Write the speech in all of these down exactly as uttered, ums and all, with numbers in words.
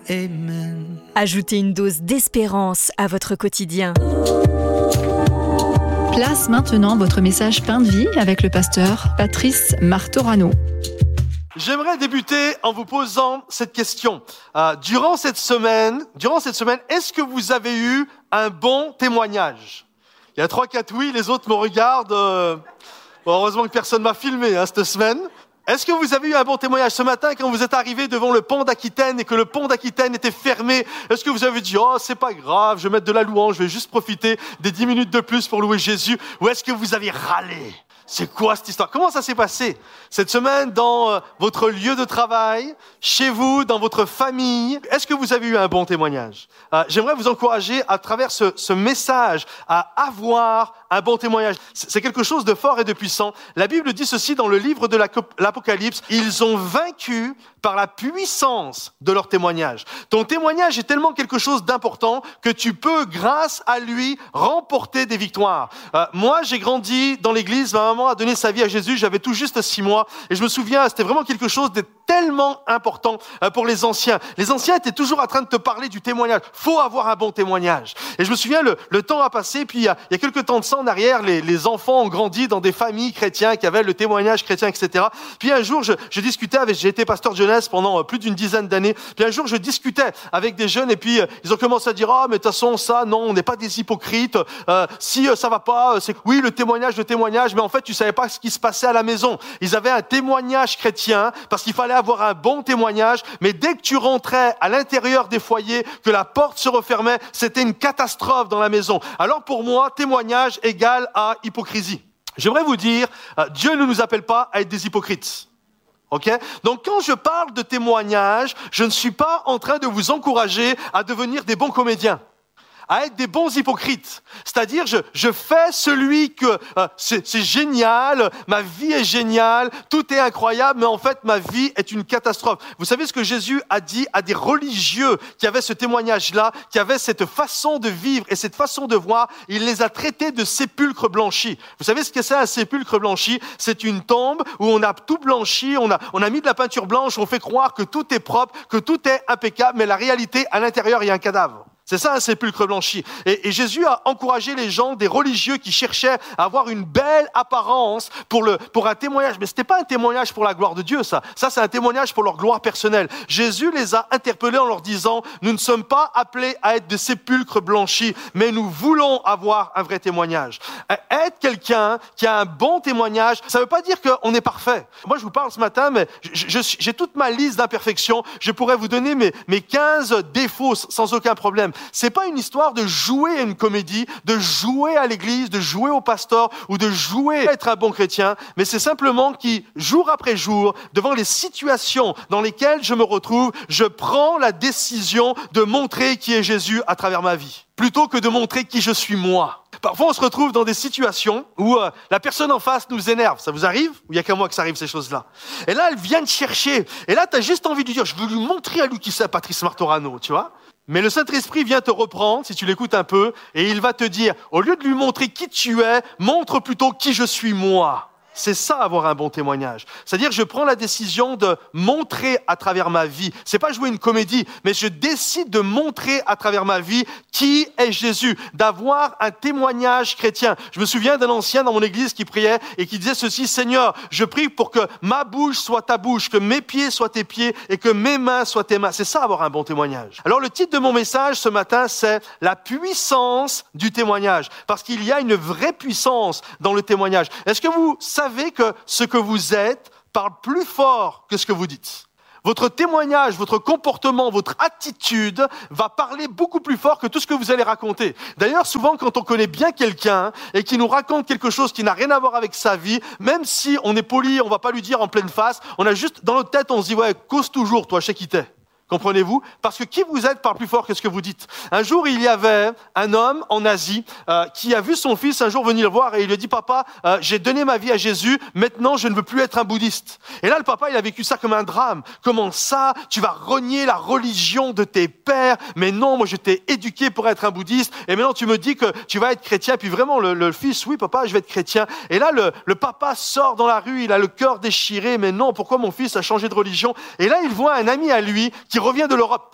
Amen. Ajoutez une dose d'espérance à votre quotidien. Place maintenant votre message Pain de vie avec le pasteur Patrice Martorano. J'aimerais débuter en vous posant cette question. Euh, durant cette semaine, durant cette semaine, est-ce que vous avez eu un bon témoignage? Il y a trois, quatre oui, les autres me regardent. Euh... Bon, heureusement que personne m'a filmé hein, cette semaine. Est-ce que vous avez eu un bon témoignage ce matin quand vous êtes arrivé devant le pont d'Aquitaine et que le pont d'Aquitaine était fermé? Est-ce que vous avez dit « Oh, c'est pas grave, je vais mettre de la louange, je vais juste profiter des dix minutes de plus pour louer Jésus » ou est-ce que vous avez râlé? C'est quoi cette histoire? Comment ça s'est passé cette semaine dans euh, votre lieu de travail, chez vous, dans votre famille? Est-ce que vous avez eu un bon témoignage? euh, J'aimerais vous encourager à travers ce, ce message à avoir un bon témoignage. C'est quelque chose de fort et de puissant. La Bible dit ceci dans le livre de l'Apocalypse. Ils ont vaincu par la puissance de leur témoignage. Ton témoignage est tellement quelque chose d'important que tu peux, grâce à lui, remporter des victoires. Euh, moi, j'ai grandi dans l'église. Ma maman a donné sa vie à Jésus. J'avais tout juste six mois. Et je me souviens, c'était vraiment quelque chose de tellement important pour les anciens. Les anciens étaient toujours en train de te parler du témoignage. Faut avoir un bon témoignage. Et je me souviens, le, le temps a passé. Puis il y a, il y a quelques temps de ça en arrière, les, les enfants ont grandi dans des familles chrétiennes qui avaient le témoignage chrétien, et cetera. Puis un jour, je, je discutais avec, j'ai été pasteur de jeunesse pendant plus d'une dizaine d'années. Puis un jour, je discutais avec des jeunes et puis euh, ils ont commencé à dire ah mais de toute façon ça, non, on n'est pas des hypocrites. Euh, si euh, ça va pas, c'est oui le témoignage, le témoignage, mais en fait tu savais pas ce qui se passait à la maison. Ils avaient un témoignage chrétien parce qu'il fallait avoir un bon témoignage, mais dès que tu rentrais à l'intérieur des foyers, que la porte se refermait, c'était une catastrophe dans la maison. Alors pour moi, témoignage égale à hypocrisie. J'aimerais vous dire, euh, Dieu ne nous appelle pas à être des hypocrites. Ok? Donc quand je parle de témoignage, je ne suis pas en train de vous encourager à devenir des bons comédiens, à être des bons hypocrites. C'est-à-dire, je, je fais celui que euh, c'est, c'est génial, ma vie est géniale, tout est incroyable, mais en fait, ma vie est une catastrophe. Vous savez ce que Jésus a dit à des religieux qui avaient ce témoignage-là, qui avaient cette façon de vivre et cette façon de voir? Il les a traités de sépulcres blanchis. Vous savez ce que c'est un sépulcre blanchi? C'est une tombe où on a tout blanchi, on a, on a mis de la peinture blanche, on fait croire que tout est propre, que tout est impeccable, mais la réalité, à l'intérieur, il y a un cadavre. C'est ça un sépulcre blanchi. Et, et Jésus a encouragé les gens, des religieux qui cherchaient à avoir une belle apparence pour, le, pour un témoignage. Mais ce n'était pas un témoignage pour la gloire de Dieu, ça. Ça, c'est un témoignage pour leur gloire personnelle. Jésus les a interpellés en leur disant, nous ne sommes pas appelés à être des sépulcres blanchis, mais nous voulons avoir un vrai témoignage. Être quelqu'un qui a un bon témoignage, ça ne veut pas dire qu'on est parfait. Moi, je vous parle ce matin, mais je, je, j'ai toute ma liste d'imperfections. Je pourrais vous donner mes, mes quinze défauts sans aucun problème. C'est pas une histoire de jouer à une comédie, de jouer à l'église, de jouer au pasteur ou de jouer à être un bon chrétien, mais c'est simplement qui, jour après jour, devant les situations dans lesquelles je me retrouve, je prends la décision de montrer qui est Jésus à travers ma vie, plutôt que de montrer qui je suis moi. Parfois, on se retrouve dans des situations où euh, la personne en face nous énerve. Ça vous arrive? Ou il n'y a qu'à moi que ça arrive, ces choses-là? Et là, elle vient te chercher. Et là, tu as juste envie de lui dire, je veux lui montrer à lui qui c'est, Patrice Martorano, tu vois? Mais le Saint-Esprit vient te reprendre, si tu l'écoutes un peu, et il va te dire, au lieu de lui montrer qui tu es, montre plutôt qui je suis moi. C'est ça, avoir un bon témoignage. C'est-à-dire, je prends la décision de montrer à travers ma vie. C'est pas jouer une comédie, mais je décide de montrer à travers ma vie qui est Jésus, d'avoir un témoignage chrétien. Je me souviens d'un ancien dans mon église qui priait et qui disait ceci, Seigneur, je prie pour que ma bouche soit ta bouche, que mes pieds soient tes pieds et que mes mains soient tes mains. C'est ça, avoir un bon témoignage. Alors, le titre de mon message ce matin, c'est la puissance du témoignage. Parce qu'il y a une vraie puissance dans le témoignage. Est-ce que vous savez que ce que vous êtes parle plus fort que ce que vous dites? Votre témoignage, votre comportement, votre attitude va parler beaucoup plus fort que tout ce que vous allez raconter. D'ailleurs, souvent, quand on connaît bien quelqu'un et qui nous raconte quelque chose qui n'a rien à voir avec sa vie, même si on est poli, on va pas lui dire en pleine face, on a juste dans notre tête, on se dit « Ouais, cause toujours, toi, je sais qui t'es ». Comprenez-vous? Parce que qui vous êtes parle plus fort que ce que vous dites. Un jour, il y avait un homme en Asie euh, qui a vu son fils un jour venir le voir et il lui a dit « Papa, euh, j'ai donné ma vie à Jésus, maintenant je ne veux plus être un bouddhiste. » Et là, le papa, il a vécu ça comme un drame. Comment ça? Tu vas renier la religion de tes pères? Mais non, moi je t'ai éduqué pour être un bouddhiste et maintenant tu me dis que tu vas être chrétien. Puis vraiment, le, le fils, oui papa, je vais être chrétien. Et là, le, le papa sort dans la rue, il a le cœur déchiré. Mais non, pourquoi mon fils a changé de religion? Et là, il voit un ami à lui qui revient de l'Europe.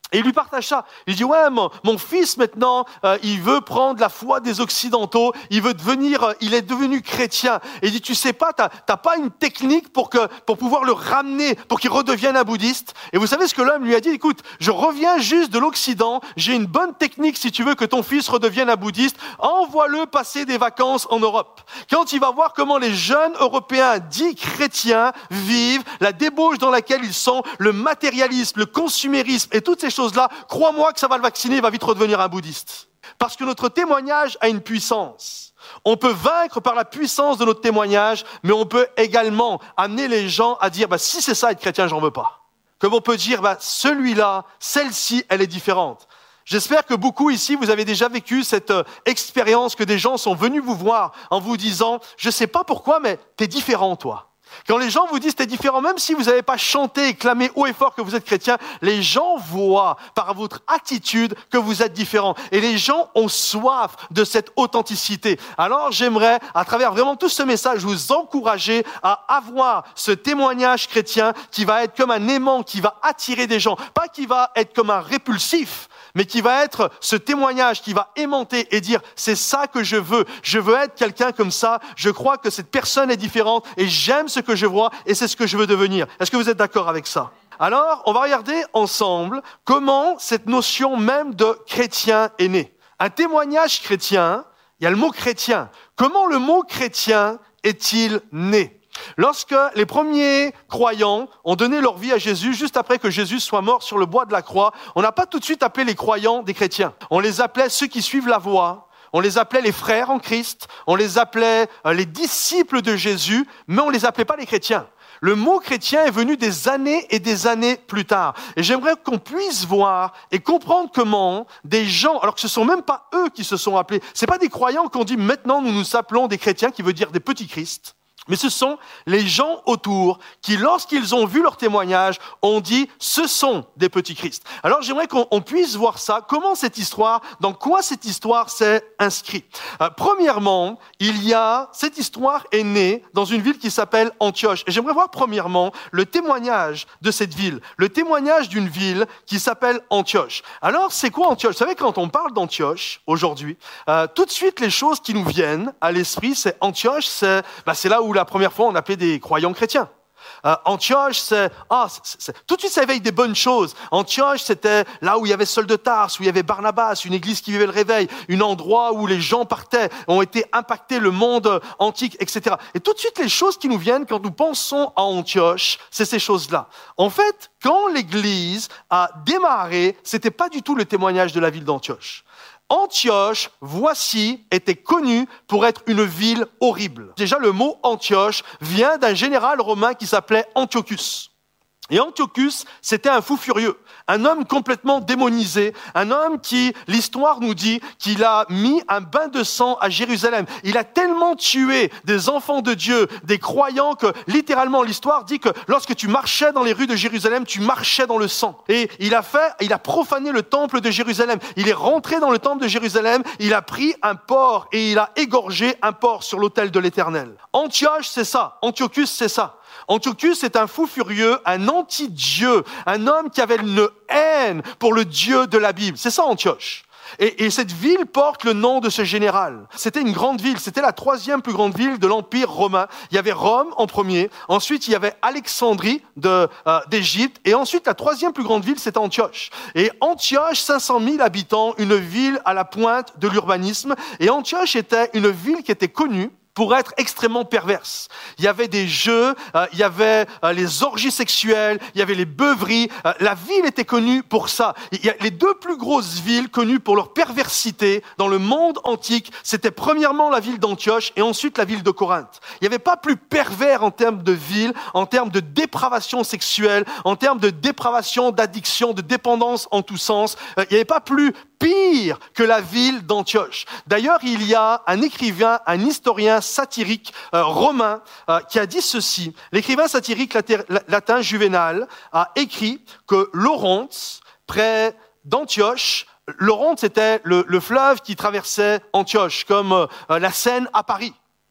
Et il lui partage ça. Il dit, ouais, mon, mon fils maintenant, euh, il veut prendre la foi des Occidentaux, il veut devenir, euh, il est devenu chrétien. Et il dit, tu sais pas, t'as, t'as pas une technique pour que, pour pouvoir le ramener, pour qu'il redevienne un bouddhiste. Et vous savez ce que l'homme lui a dit? Écoute, je reviens juste de l'Occident, j'ai une bonne technique si tu veux que ton fils redevienne un bouddhiste, envoie-le passer des vacances en Europe. Quand il va voir comment les jeunes Européens dits chrétiens vivent, la débauche dans laquelle ils sont, le matérialisme, le consumérisme et toutes ces choses choses-là, crois-moi que ça va le vacciner, il va vite redevenir un bouddhiste. Parce que notre témoignage a une puissance. On peut vaincre par la puissance de notre témoignage, mais on peut également amener les gens à dire, bah, si c'est ça être chrétien, j'en veux pas. Comme on peut dire, bah, celui-là, celle-ci, elle est différente. J'espère que beaucoup ici, vous avez déjà vécu cette euh, expérience que des gens sont venus vous voir en vous disant, je sais pas pourquoi, mais t'es différent, toi. Quand les gens vous disent t'es différent, même si vous n'avez pas chanté et clamé haut et fort que vous êtes chrétien, les gens voient par votre attitude que vous êtes différent. Et les gens ont soif de cette authenticité. Alors j'aimerais, à travers vraiment tout ce message, vous encourager à avoir ce témoignage chrétien qui va être comme un aimant, qui va attirer des gens. Pas qui va être comme un répulsif, mais qui va être ce témoignage qui va aimanter et dire « c'est ça que je veux, je veux être quelqu'un comme ça, je crois que cette personne est différente et j'aime ce que je vois et c'est ce que je veux devenir ». Est-ce que vous êtes d'accord avec ça? Alors, on va regarder ensemble comment cette notion même de chrétien est née. Un témoignage chrétien, il y a le mot chrétien. Comment le mot chrétien est-il né? Lorsque les premiers croyants ont donné leur vie à Jésus, juste après que Jésus soit mort sur le bois de la croix, on n'a pas tout de suite appelé les croyants des chrétiens. On les appelait ceux qui suivent la voie, on les appelait les frères en Christ, on les appelait euh, les disciples de Jésus, mais on les appelait pas les chrétiens. Le mot chrétien est venu des années et des années plus tard. Et j'aimerais qu'on puisse voir et comprendre comment des gens, alors que ce sont même pas eux qui se sont appelés, c'est pas des croyants qu'on dit maintenant nous nous appelons des chrétiens, qui veut dire des petits Christ. Mais ce sont les gens autour qui, lorsqu'ils ont vu leur témoignage, ont dit « ce sont des petits Christ ». Alors j'aimerais qu'on on puisse voir ça, comment cette histoire, dans quoi cette histoire s'est inscrite. Euh, premièrement, il y a, cette histoire est née dans une ville qui s'appelle Antioche. Et j'aimerais voir premièrement le témoignage de cette ville, le témoignage d'une ville qui s'appelle Antioche. Alors c'est quoi Antioche? Vous savez, quand on parle d'Antioche aujourd'hui, euh, tout de suite les choses qui nous viennent à l'esprit, c'est Antioche, c'est, bah, c'est là où la première fois on appelait des croyants chrétiens. Euh, Antioche, c'est, ah, c'est, c'est, tout de suite ça éveille des bonnes choses. Antioche, c'était là où il y avait Saul de Tarse, où il y avait Barnabas, une église qui vivait le réveil, un endroit où les gens partaient, ont été impactés, le monde antique, et cetera. Et tout de suite les choses qui nous viennent quand nous pensons à Antioche, c'est ces choses-là. En fait, quand l'église a démarré, c'était pas du tout le témoignage de la ville d'Antioche. Antioche, voici, était connue pour être une ville horrible. Déjà, le mot Antioche vient d'un général romain qui s'appelait Antiochus. Et Antiochus, c'était un fou furieux, un homme complètement démonisé, un homme qui, l'histoire nous dit, qu'il a mis un bain de sang à Jérusalem. Il a tellement tué des enfants de Dieu, des croyants, que littéralement l'histoire dit que lorsque tu marchais dans les rues de Jérusalem, tu marchais dans le sang. Et il a fait, il a profané le temple de Jérusalem. Il est rentré dans le temple de Jérusalem, il a pris un porc et il a égorgé un porc sur l'autel de l'Éternel. Antioche, c'est ça. Antiochus, c'est ça. Antiochus est un fou furieux, un anti-Dieu, un homme qui avait une haine pour le Dieu de la Bible. C'est ça Antioche. Et, et cette ville porte le nom de ce général. C'était une grande ville, c'était la troisième plus grande ville de l'Empire romain. Il y avait Rome en premier, ensuite il y avait Alexandrie de, euh, d'Égypte, et ensuite la troisième plus grande ville c'était Antioche. Et Antioche, cinq cent mille habitants, une ville à la pointe de l'urbanisme, et Antioche était une ville qui était connue pour être extrêmement perverse. Il y avait des jeux, euh, il y avait euh, les orgies sexuelles, il y avait les beuveries. Euh, la ville était connue pour ça. Il y a les deux plus grosses villes connues pour leur perversité dans le monde antique, c'était premièrement la ville d'Antioche et ensuite la ville de Corinthe. Il n'y avait pas plus pervers en termes de ville, en termes de dépravation sexuelle, en termes de dépravation, d'addiction, de dépendance en tous sens. Euh, il n'y avait pas plus pire que la ville d'Antioche. D'ailleurs, il y a un écrivain, un historien satirique euh, romain euh, qui a dit ceci. L'écrivain satirique latin, latin Juvénal a écrit que Laurence, près d'Antioche, Laurence c'était le, le fleuve qui traversait Antioche, comme euh, la Seine à Paris.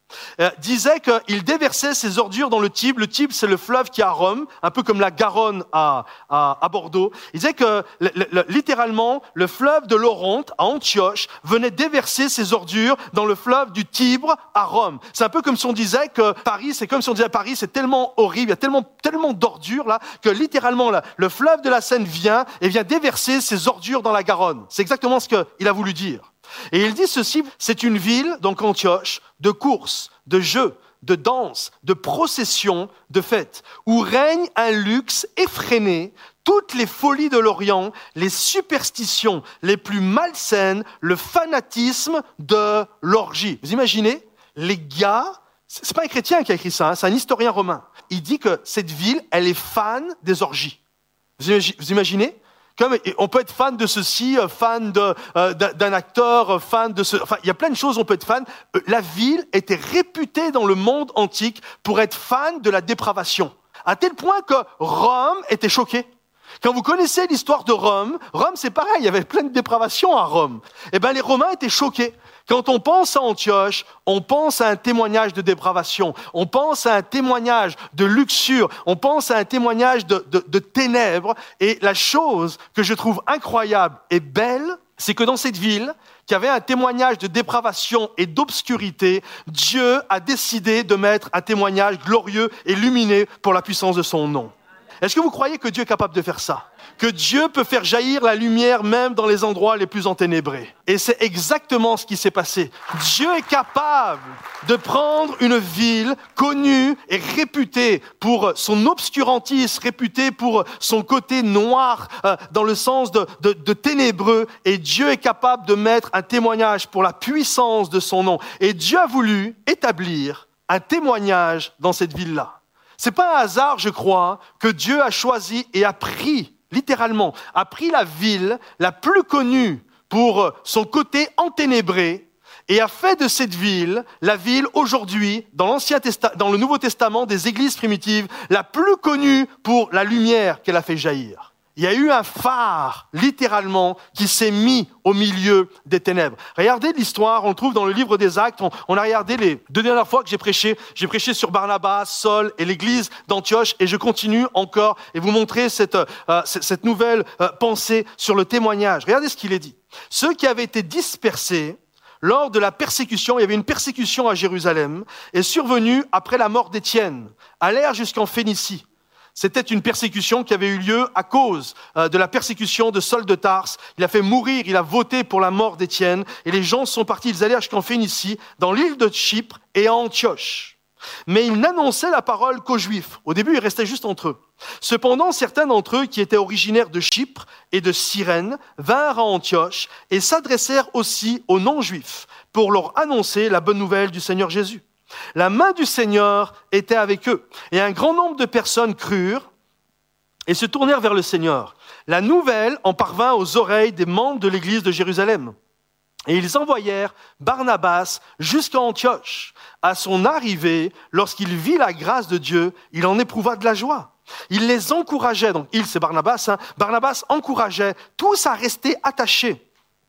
euh, disait qu'il déversait ses ordures dans le Tibre. Le Tibre, c'est le fleuve qui est à Rome, un peu comme la Garonne à, à, à Bordeaux. Il disait que le, le, littéralement, le fleuve de l'Oronte à Antioche venait déverser ses ordures dans le fleuve du Tibre à Rome. C'est un peu comme si on disait que Paris, c'est comme si on disait Paris, c'est tellement horrible, il y a tellement, tellement d'ordures là, que littéralement là, le fleuve de la Seine vient et vient déverser ses ordures dans la Garonne. C'est exactement ce qu'il a voulu dire. Et il dit ceci, c'est une ville, donc Antioche, de courses, de jeux, de danses, de processions, de fêtes, où règne un luxe effréné, toutes les folies de l'Orient, les superstitions les plus malsaines, le fanatisme de l'orgie. Vous imaginez, les gars, c'est pas un chrétien qui a écrit ça, hein, c'est un historien romain. Il dit que cette ville, elle est fan des orgies. Vous imaginez ? Comme on peut être fan de ceci, fan de, euh, d'un acteur, fan de ce... Enfin, il y a plein de choses, on peut être fan. La ville était réputée dans le monde antique pour être fan de la dépravation. À tel point que Rome était choquée. Quand vous connaissez l'histoire de Rome, Rome c'est pareil, il y avait plein de dépravation à Rome. Eh ben les Romains étaient choqués. Quand on pense à Antioche, on pense à un témoignage de dépravation, on pense à un témoignage de luxure, on pense à un témoignage de, de, de ténèbres. Et la chose que je trouve incroyable et belle, c'est que dans cette ville, qui avait un témoignage de dépravation et d'obscurité, Dieu a décidé de mettre un témoignage glorieux et lumineux pour la puissance de son nom. Est-ce que vous croyez que Dieu est capable de faire ça ? Que Dieu peut faire jaillir la lumière même dans les endroits les plus enténébrés. Et c'est exactement ce qui s'est passé. Dieu est capable de prendre une ville connue et réputée pour son obscurantisme, réputée pour son côté noir, euh, dans le sens de, de, de ténébreux. Et Dieu est capable de mettre un témoignage pour la puissance de son nom. Et Dieu a voulu établir un témoignage dans cette ville-là. C'est pas un hasard, je crois, que Dieu a choisi et a pris, littéralement, a pris la ville la plus connue pour son côté enténébré et a fait de cette ville, la ville aujourd'hui, dans l'Ancien Testament, dans le Nouveau Testament des églises primitives, la plus connue pour la lumière qu'elle a fait jaillir. Il y a eu un phare, littéralement, qui s'est mis au milieu des ténèbres. Regardez l'histoire, on le trouve dans le livre des Actes. On, on a regardé les deux dernières fois que j'ai prêché. J'ai prêché sur Barnabas, Saul et l'église d'Antioche. Et je continue encore et vous montrer cette, euh, cette nouvelle euh, pensée sur le témoignage. Regardez ce qu'il est dit. Ceux qui avaient été dispersés lors de la persécution, il y avait une persécution à Jérusalem, est survenue après la mort d'Étienne, allèrent jusqu'en Phénicie. C'était une persécution qui avait eu lieu à cause euh, de la persécution de Saul de Tarse. Il a fait mourir, il a voté pour la mort d'Étienne. Et les gens sont partis, ils allèrent jusqu'en Phénicie, dans l'île de Chypre et à Antioche. Mais ils n'annonçaient la parole qu'aux Juifs. Au début, ils restaient juste entre eux. Cependant, certains d'entre eux, qui étaient originaires de Chypre et de Cyrène, vinrent à Antioche et s'adressèrent aussi aux non-juifs pour leur annoncer la bonne nouvelle du Seigneur Jésus. La main du Seigneur était avec eux, et un grand nombre de personnes crurent et se tournèrent vers le Seigneur. La nouvelle en parvint aux oreilles des membres de l'église de Jérusalem. Et ils envoyèrent Barnabas jusqu'à Antioche. À son arrivée, lorsqu'il vit la grâce de Dieu, il en éprouva de la joie. Il les encourageait, donc il c'est Barnabas, hein, Barnabas encourageait tous à rester attachés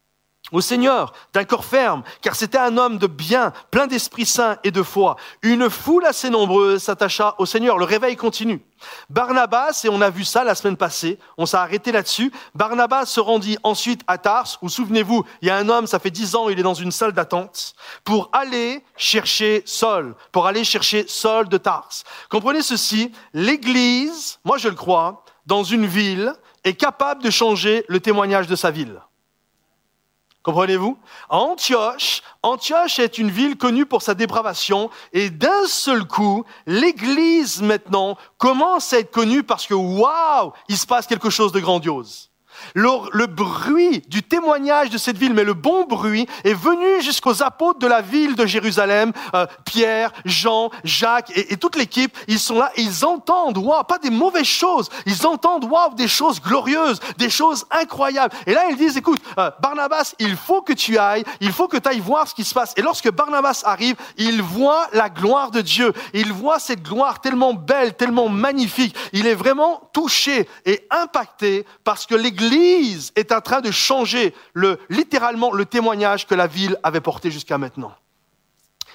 au Seigneur, d'un corps ferme, car c'était un homme de bien, plein d'Esprit Saint et de foi. Une foule assez nombreuse s'attacha au Seigneur. Le réveil continue. Barnabas, et on a vu ça la semaine passée, on s'est arrêté là-dessus, Barnabas se rendit ensuite à Tarse, où souvenez-vous, il y a un homme, ça fait dix ans, il est dans une salle d'attente, pour aller chercher Saul, pour aller chercher Saul de Tarse. Comprenez ceci, l'Église, moi je le crois, dans une ville, est capable de changer le témoignage de sa ville. Comprenez-vous? Antioche, Antioche est une ville connue pour sa dépravation et d'un seul coup, l'Église maintenant commence à être connue parce que waouh, il se passe quelque chose de grandiose. Le, le bruit du témoignage de cette ville, mais le bon bruit, est venu jusqu'aux apôtres de la ville de Jérusalem, euh, Pierre, Jean, Jacques et, et toute l'équipe. Ils sont là et ils entendent, waouh, pas des mauvaises choses, ils entendent, waouh, des choses glorieuses, des choses incroyables. Et là, ils disent, écoute, euh, Barnabas, il faut que tu ailles, il faut que tu ailles voir ce qui se passe. Et lorsque Barnabas arrive, il voit la gloire de Dieu. Il voit cette gloire tellement belle, tellement magnifique. Il est vraiment touché et impacté parce que l'Église L'Église est en train de changer le, littéralement le témoignage que la ville avait porté jusqu'à maintenant.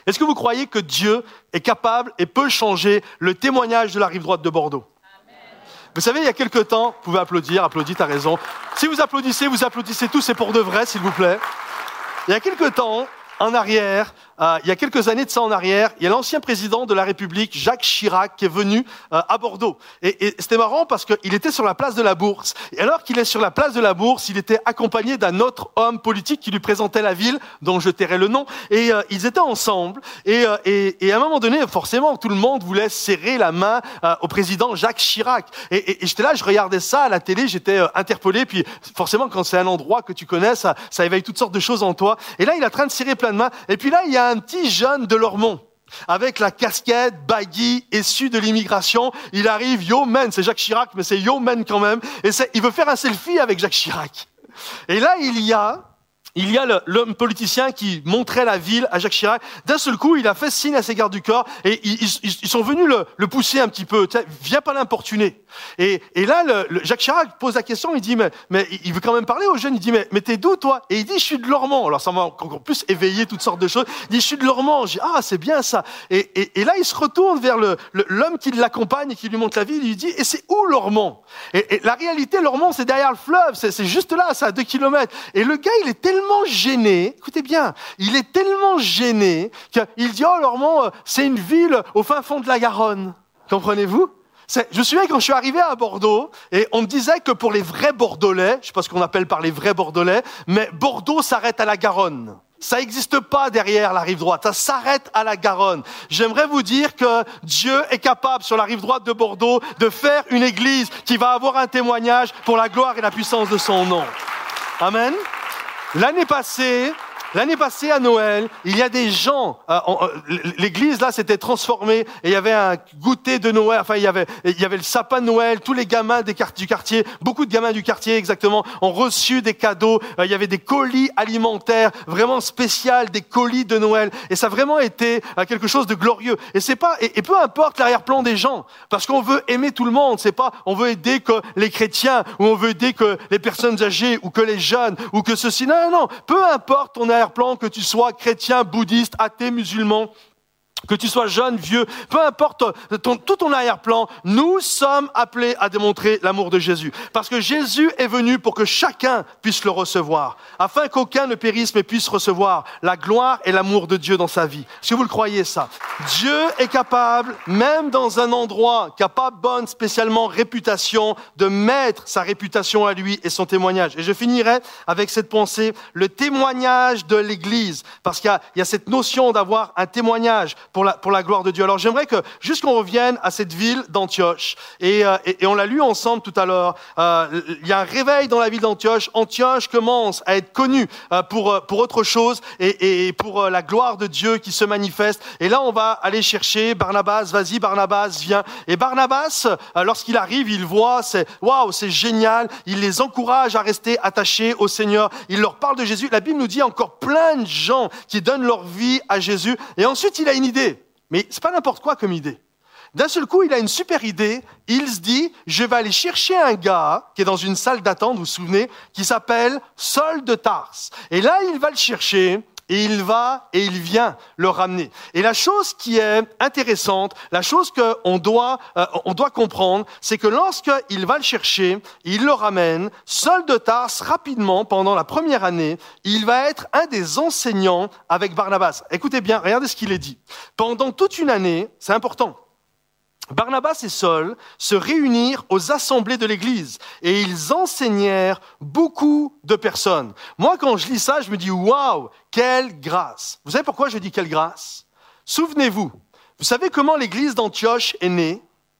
Est-ce que vous croyez que Dieu est capable et peut changer le témoignage de la rive droite de Bordeaux? Amen. Vous savez, il y a quelque temps, vous pouvez applaudir, applaudis, t'as raison. Si vous applaudissez, vous applaudissez tous, c'est pour de vrai, s'il vous plaît. Il y a quelque temps, en arrière, euh, il y a quelques années de ça en arrière, il y a l'ancien président de la République, Jacques Chirac, qui est venu euh, à Bordeaux. Et, et c'était marrant parce qu'il était sur la place de la Bourse. Et alors qu'il est sur la place de la Bourse, il était accompagné d'un autre homme politique qui lui présentait la ville, dont je tairai le nom. Et euh, ils étaient ensemble. Et, euh, et, et à un moment donné, forcément, tout le monde voulait serrer la main euh, au président Jacques Chirac. Et, et, et j'étais là, je regardais ça à la télé, j'étais euh, interpellé. Puis forcément, quand c'est un endroit que tu connais, ça, ça éveille toutes sortes de choses en toi. Et là, il est en train de serrer plein de mains. Et puis là, il y a un petit jeune de Lormont, avec la casquette, baggy, issu de l'immigration. Il arrive, yo man, c'est Jacques Chirac, mais c'est yo man quand même. Et c'est, il veut faire un selfie avec Jacques Chirac. Et là, il y a... Il y a le, l'homme politicien qui montrait la ville à Jacques Chirac. D'un seul coup, il a fait signe à ses gardes du corps et ils, ils, ils sont venus le, le pousser un petit peu. Tu sais, viens pas l'importuner. Et, et là, le, le Jacques Chirac pose la question. Il dit, mais, mais il veut quand même parler aux jeunes. Il dit, mais, mais t'es d'où toi? Et il dit, je suis de Lormont. Alors ça m'a encore plus éveillé toutes sortes de choses. Il dit, je suis de Lormont. Je dis, ah, c'est bien ça. Et, et, et là, il se retourne vers le, le, l'homme qui l'accompagne et qui lui montre la ville. Il lui dit, et c'est où Lormont? Et, et la réalité, Lormont, c'est derrière le fleuve. C'est, c'est juste là, c'est à deux kilomètres. Et le gars, il est tellement gêné, écoutez bien, il est tellement gêné qu'il dit, oh Lormont, c'est une ville au fin fond de la Garonne. Comprenez-vous? C'est, je me souviens quand je suis arrivé à Bordeaux, et on me disait que pour les vrais Bordelais, je ne sais pas ce qu'on appelle par les vrais Bordelais, mais Bordeaux s'arrête à la Garonne. Ça n'existe pas derrière la rive droite, ça s'arrête à la Garonne. J'aimerais vous dire que Dieu est capable sur la rive droite de Bordeaux de faire une église qui va avoir un témoignage pour la gloire et la puissance de son nom. Amen. L'année passée, l'année passée à Noël, il y a des gens, euh, on, euh, l'église là s'était transformée et il y avait un goûter de Noël, enfin il y avait, il y avait le sapin de Noël, tous les gamins des, du quartier, beaucoup de gamins du quartier exactement, ont reçu des cadeaux, euh, il y avait des colis alimentaires vraiment spéciaux, des colis de Noël et ça a vraiment été euh, quelque chose de glorieux. Et c'est pas, et, et peu importe l'arrière-plan des gens, parce qu'on veut aimer tout le monde, c'est pas, on veut aider que les chrétiens ou on veut aider que les personnes âgées ou que les jeunes ou que ceci, non, non, non, peu importe ton arrière-plan, que tu sois chrétien, bouddhiste, athée, musulman, que tu sois jeune, vieux, peu importe ton, tout ton arrière-plan, nous sommes appelés à démontrer l'amour de Jésus. Parce que Jésus est venu pour que chacun puisse le recevoir, afin qu'aucun ne périsse mais puisse recevoir la gloire et l'amour de Dieu dans sa vie. Est-ce que vous le croyez ça? Dieu est capable, même dans un endroit qui n'a pas bonne spécialement réputation, de mettre sa réputation à lui et son témoignage. Et je finirai avec cette pensée, le témoignage de l'Église, parce qu'il y a, il y a cette notion d'avoir un témoignage pour la, pour la gloire de Dieu. Alors j'aimerais que, juste qu'on revienne à cette ville d'Antioche, et, euh, et, et on l'a lu ensemble tout à l'heure, euh, il y a un réveil dans la ville d'Antioche. Antioche commence à être connue euh, pour, pour autre chose, et, et pour euh, la gloire de Dieu qui se manifeste. Et là on va aller chercher Barnabas, vas-y Barnabas, viens. Et Barnabas, euh, lorsqu'il arrive, il voit, c'est waouh, c'est génial, il les encourage à rester attachés au Seigneur, il leur parle de Jésus. La Bible nous dit encore plein de gens qui donnent leur vie à Jésus, et ensuite il a une idée. Mais c'est pas n'importe quoi comme idée. D'un seul coup, il a une super idée. Il se dit, je vais aller chercher un gars qui est dans une salle d'attente, vous vous souvenez, qui s'appelle Saul de Tarse. Et là, il va le chercher. Et il va et il vient le ramener. Et la chose qui est intéressante, la chose qu'on doit, euh, on doit comprendre, c'est que lorsqu'il va le chercher, il le ramène, Saul de Tarse, rapidement, pendant la première année, il va être un des enseignants avec Barnabas. Écoutez bien, regardez ce qu'il est dit. Pendant toute une année, c'est important, Barnabas et Saul se réunirent aux assemblées de l'église et ils enseignèrent beaucoup de personnes. Moi, quand je lis ça, je me dis, waouh, quelle grâce. Vous savez pourquoi je dis quelle grâce? Souvenez-vous, vous savez comment l'église d'Antioche est née?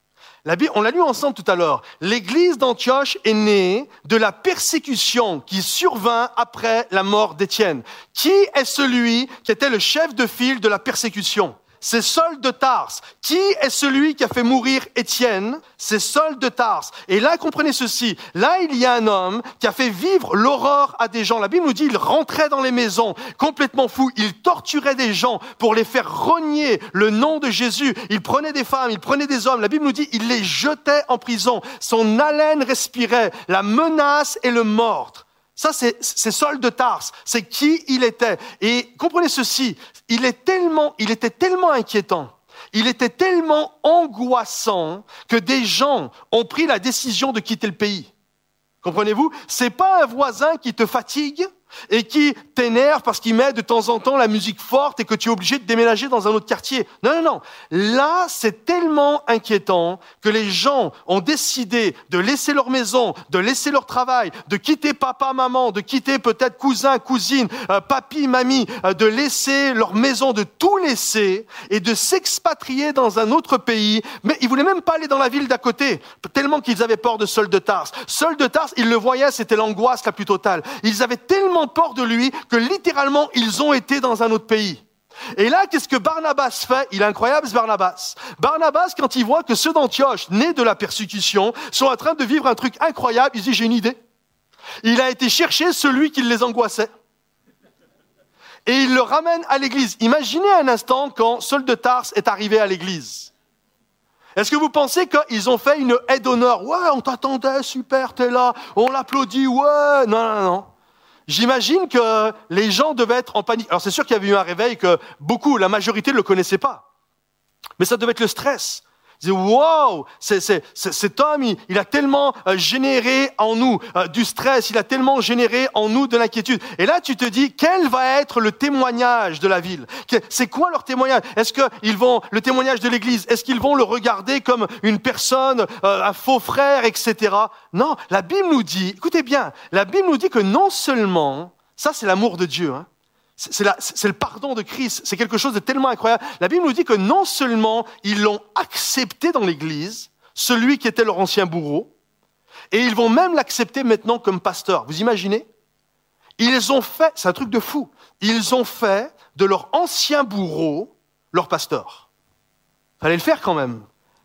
La Bible, on l'a lu ensemble tout à l'heure. L'église d'Antioche est née de la persécution qui survint après la mort d'Étienne. Qui est celui qui était le chef de file de la persécution? C'est Saul de Tarse. Qui est celui qui a fait mourir Étienne? C'est Saul de Tarse. Et là, comprenez ceci. Là, il y a un homme qui a fait vivre l'horreur à des gens. La Bible nous dit, il rentrait dans les maisons, complètement fou. Il torturait des gens pour les faire renier le nom de Jésus. Il prenait des femmes, il prenait des hommes. La Bible nous dit, il les jetait en prison. Son haleine respirait la menace et le meurtre. Ça, c'est, c'est Saul de Tarse. C'est qui il était. Et comprenez ceci, il est tellement, il était tellement inquiétant, il était tellement angoissant que des gens ont pris la décision de quitter le pays. Comprenez-vous? C'est pas un voisin qui te fatigue et qui t'énerve parce qu'il met de temps en temps la musique forte et que tu es obligé de déménager dans un autre quartier. Non, non, non. Là, c'est tellement inquiétant que les gens ont décidé de laisser leur maison, de laisser leur travail, de quitter papa, maman, de quitter peut-être cousin, cousine, euh, papy, mamie, euh, de laisser leur maison, de tout laisser et de s'expatrier dans un autre pays. Mais ils voulaient même pas aller dans la ville d'à côté, tellement qu'ils avaient peur de Saul de Tarse. Saul de Tarse, ils le voyaient, c'était l'angoisse la plus totale. Ils avaient tellement peur de lui que littéralement ils ont été dans un autre pays. Et là, qu'est-ce que Barnabas fait? Il est incroyable, ce Barnabas. Barnabas, quand il voit que ceux d'Antioche, nés de la persécution, sont en train de vivre un truc incroyable, il dit, j'ai une idée. Il a été chercher celui qui les angoissait. Et il le ramène à l'église. Imaginez un instant quand Saul de Tarse est arrivé à l'église. Est-ce que vous pensez qu'ils ont fait une aide d'honneur? Ouais, on t'attendait, super, t'es là, on l'applaudit, ouais. Non, non, non. J'imagine que les gens devaient être en panique. Alors c'est sûr qu'il y avait eu un réveil que beaucoup, la majorité ne le connaissaient pas. Mais ça devait être le stress. Ils disaient, wow, c'est, c'est, c'est, cet homme, il, il a tellement euh, généré en nous euh, du stress, il a tellement généré en nous de l'inquiétude. Et là, tu te dis, quel va être le témoignage de la ville? C'est quoi leur témoignage? Est-ce qu'ils vont, le témoignage de l'église, est-ce qu'ils vont le regarder comme une personne, euh, un faux frère, et cetera. Non, la Bible nous dit, écoutez bien, la Bible nous dit que non seulement, ça c'est l'amour de Dieu, hein, C'est, la, c'est le pardon de Christ, c'est quelque chose de tellement incroyable. La Bible nous dit que non seulement ils l'ont accepté dans l'Église, celui qui était leur ancien bourreau, et ils vont même l'accepter maintenant comme pasteur. Vous imaginez? Ils ont fait, c'est un truc de fou, ils ont fait de leur ancien bourreau leur pasteur. Fallait le faire quand même.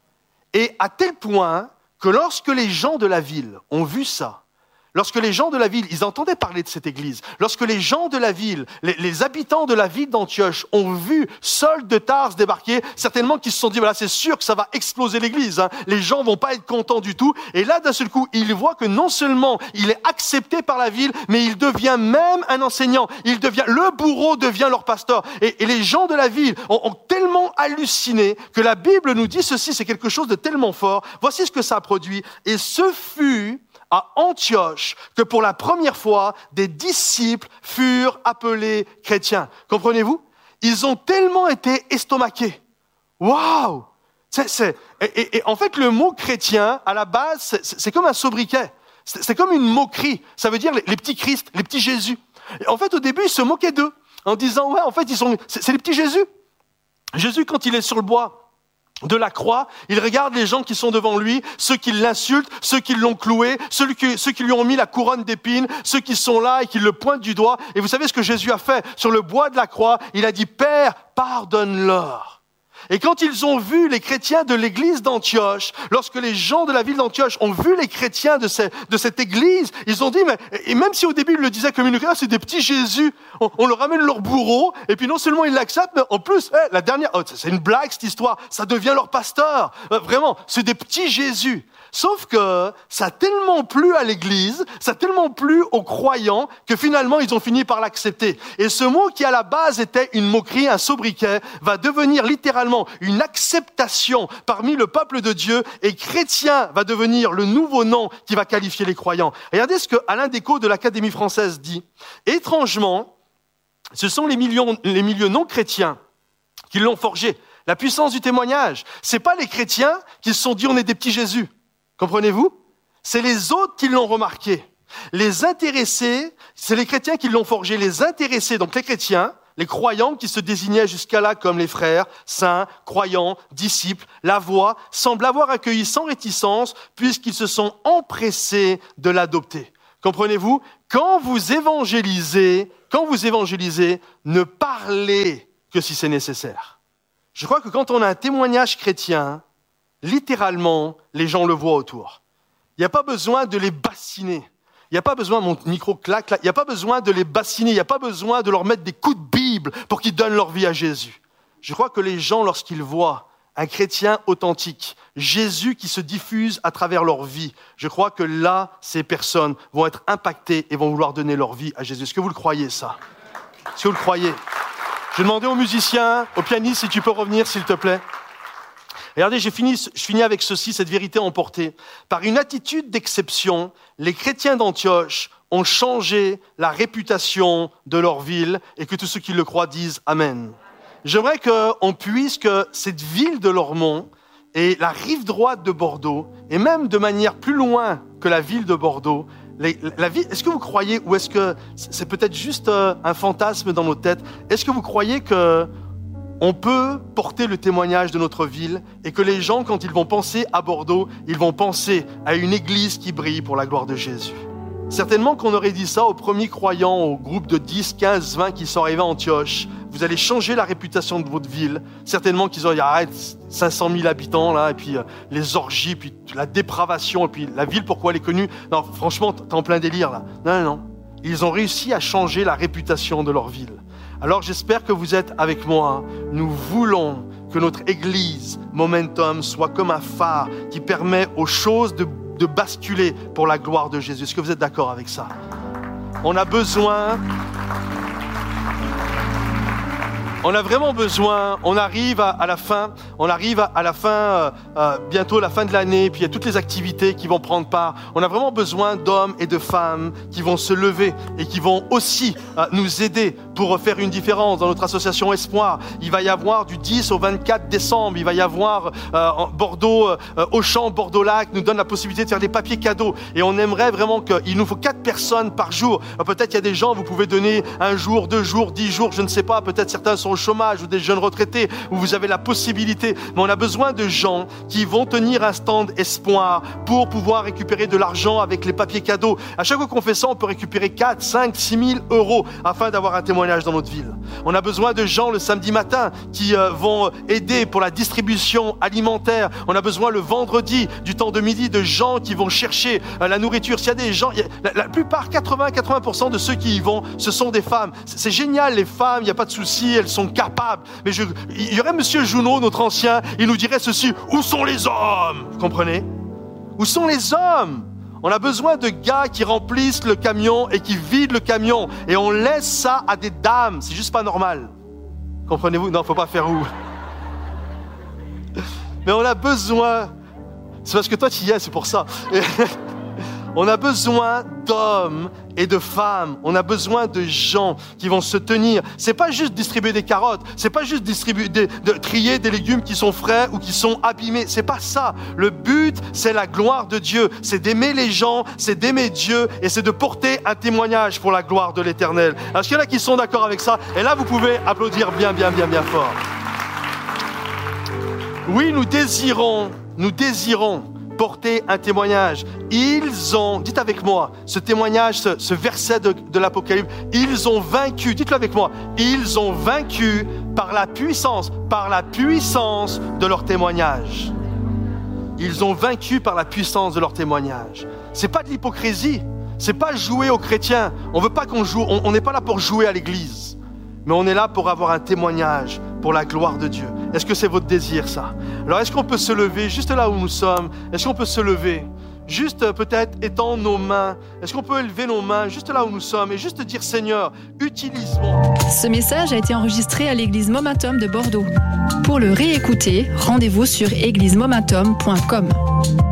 Et à tel point que lorsque les gens de la ville ont vu ça, lorsque les gens de la ville, ils entendaient parler de cette église, lorsque les gens de la ville, les, les habitants de la ville d'Antioche ont vu Saul de Tarse débarquer, certainement qu'ils se sont dit, voilà, c'est sûr que ça va exploser l'église, hein. Les gens vont pas être contents du tout. Et là, d'un seul coup, ils voient que non seulement il est accepté par la ville, mais il devient même un enseignant. Il devient, le bourreau devient leur pasteur. Et, et les gens de la ville ont, ont tellement halluciné que la Bible nous dit ceci, c'est quelque chose de tellement fort. Voici ce que ça a produit. Et ce fut à Antioche que pour la première fois, des disciples furent appelés chrétiens. Comprenez-vous? Ils ont tellement été estomaqués. Waouh! C'est, c'est, et, et, et en fait, le mot chrétien, à la base, c'est, c'est comme un sobriquet. C'est, c'est comme une moquerie. Ça veut dire les, les petits Christ, les petits Jésus. Et en fait, au début, ils se moquaient d'eux en disant, ouais, en fait, ils sont, c'est, c'est les petits Jésus. Jésus, quand il est sur le bois de la croix, il regarde les gens qui sont devant lui, ceux qui l'insultent, ceux qui l'ont cloué, ceux qui, ceux qui lui ont mis la couronne d'épines, ceux qui sont là et qui le pointent du doigt. Et vous savez ce que Jésus a fait sur le bois de la croix? Il a dit, Père, pardonne-leur. Et quand ils ont vu les chrétiens de l'église d'Antioche, lorsque les gens de la ville d'Antioche ont vu les chrétiens de, ces, de cette église, ils ont dit, mais, et même si au début ils le disaient comme une, ah, c'est des petits Jésus, on, on leur ramène leur bourreau, et puis non seulement ils l'acceptent, mais en plus, hey, la dernière, oh, c'est une blague cette histoire, ça devient leur pasteur. Euh, vraiment, c'est des petits Jésus. Sauf que ça a tellement plu à l'église, ça a tellement plu aux croyants que finalement ils ont fini par l'accepter. Et ce mot qui à la base était une moquerie, un sobriquet, va devenir littéralement une acceptation parmi le peuple de Dieu, et chrétien va devenir le nouveau nom qui va qualifier les croyants. Regardez ce que Alain Descaux de l'Académie française dit. Étrangement, ce sont les, millions, les milieux non chrétiens qui l'ont forgé. La puissance du témoignage, c'est pas les chrétiens qui se sont dit on est des petits Jésus. Comprenez-vous? C'est les autres qui l'ont remarqué. Les intéressés, c'est les chrétiens qui l'ont forgé. Les intéressés, donc les chrétiens, les croyants qui se désignaient jusqu'à là comme les frères, saints, croyants, disciples, la voix, semblent l'avoir accueilli sans réticence puisqu'ils se sont empressés de l'adopter. Comprenez-vous? Quand vous évangélisez, quand vous évangélisez, ne parlez que si c'est nécessaire. Je crois que quand on a un témoignage chrétien, littéralement, les gens le voient autour. Il n'y a pas besoin de les bassiner. Il n'y a pas besoin, mon micro claque là, il n'y a pas besoin de les bassiner, il n'y a pas besoin de leur mettre des coups de Bible pour qu'ils donnent leur vie à Jésus. Je crois que les gens, lorsqu'ils voient un chrétien authentique, Jésus qui se diffuse à travers leur vie, je crois que là, ces personnes vont être impactées et vont vouloir donner leur vie à Jésus. Est-ce que vous le croyez, ça? Est-ce que vous le croyez? Je vais demander aux musiciens, aux pianistes, si tu peux revenir, s'il te plaît. Regardez, j'ai fini, je finis avec ceci, cette vérité emportée. Par une attitude d'exception, les chrétiens d'Antioche ont changé la réputation de leur ville et que tous ceux qui le croient disent Amen. J'aimerais qu'on puisse, que cette ville de Lormont et la rive droite de Bordeaux, et même de manière plus loin que la ville de Bordeaux, les, la ville, est-ce que vous croyez, ou est-ce que c'est peut-être juste un fantasme dans nos têtes, est-ce que vous croyez que on peut porter le témoignage de notre ville et que les gens, quand ils vont penser à Bordeaux, ils vont penser à une église qui brille pour la gloire de Jésus? Certainement qu'on aurait dit ça aux premiers croyants, au groupe de dix, quinze, vingt qui sont arrivés à Antioche. Vous allez changer la réputation de votre ville. Certainement qu'ils auraient dit, arrête, cinq cent mille habitants, là, et puis euh, les orgies, puis la dépravation, et puis la ville, pourquoi elle est connue? Non, franchement, t'es en plein délire, là. Non, non, non. Ils ont réussi à changer la réputation de leur ville. Alors j'espère que vous êtes avec moi. Nous voulons que notre église, Momentum, soit comme un phare qui permet aux choses de, de basculer pour la gloire de Jésus. Est-ce que vous êtes d'accord avec ça? On a besoin... On a vraiment besoin, on arrive à, à la fin, on arrive à, à la fin, euh, euh, bientôt la fin de l'année, puis il y a toutes les activités qui vont prendre part. On a vraiment besoin d'hommes et de femmes qui vont se lever et qui vont aussi euh, nous aider pour faire une différence dans notre association Espoir. Il va y avoir du dix au vingt-quatre décembre, il va y avoir euh, Bordeaux, euh, Auchan, Bordeaux-Lac nous donne la possibilité de faire des papiers cadeaux. Et on aimerait vraiment qu'il nous faut quatre personnes par jour. Euh, peut-être il y a des gens, vous pouvez donner un jour, deux jours, dix jours, je ne sais pas, peut-être certains sont au chômage ou des jeunes retraités où vous avez la possibilité, mais on a besoin de gens qui vont tenir un stand Espoir pour pouvoir récupérer de l'argent avec les papiers cadeaux. À chaque fois qu'on fait ça, on peut récupérer quatre, cinq, six mille euros afin d'avoir un témoignage dans notre ville. On a besoin de gens le samedi matin qui euh, vont aider pour la distribution alimentaire. On a besoin le vendredi du temps de midi de gens qui vont chercher euh, la nourriture. S'il y a des gens, y a, la, la plupart, quatre-vingts à quatre-vingts pour cent de ceux qui y vont, ce sont des femmes. C'est, c'est génial, les femmes, il n'y a pas de souci, elles sont capables. Mais je, il y aurait Monsieur Junot, notre ancien, il nous dirait ceci: où sont les hommes? Vous comprenez? Où sont les hommes? On a besoin de gars qui remplissent le camion et qui vident le camion. Et on laisse ça à des dames. C'est juste pas normal. Comprenez-vous? Non, faut pas faire où. Mais on a besoin... C'est parce que toi, tu y es, c'est pour ça. On a besoin d'hommes et de femmes. On a besoin de gens qui vont se tenir. C'est pas juste distribuer des carottes. C'est pas juste distribuer, de, de trier des légumes qui sont frais ou qui sont abîmés. C'est pas ça. Le but, c'est la gloire de Dieu. C'est d'aimer les gens, c'est d'aimer Dieu et c'est de porter un témoignage pour la gloire de l'Éternel. Est-ce qu'il y en a qui sont d'accord avec ça? Et là, vous pouvez applaudir bien, bien, bien, bien fort. Oui, nous désirons, nous désirons porter un témoignage. Ils ont, dites avec moi, ce témoignage, ce, ce verset de, de l'Apocalypse, ils ont vaincu, dites-le avec moi, ils ont vaincu par la puissance, par la puissance de leur témoignage. Ils ont vaincu par la puissance de leur témoignage. C'est pas de l'hypocrisie, c'est pas jouer aux chrétiens. On veut pas qu'on joue, on n'est pas là pour jouer à l'église, mais on est là pour avoir un témoignage pour la gloire de Dieu. Est-ce que c'est votre désir, ça? Alors, est-ce qu'on peut se lever juste là où nous sommes? Est-ce qu'on peut se lever? Juste euh, peut-être étendre nos mains. Est-ce qu'on peut élever nos mains juste là où nous sommes et juste dire, Seigneur, utilise-moi. Ce message a été enregistré à l'église Momentum de Bordeaux. Pour le réécouter, rendez-vous sur église momentum point com.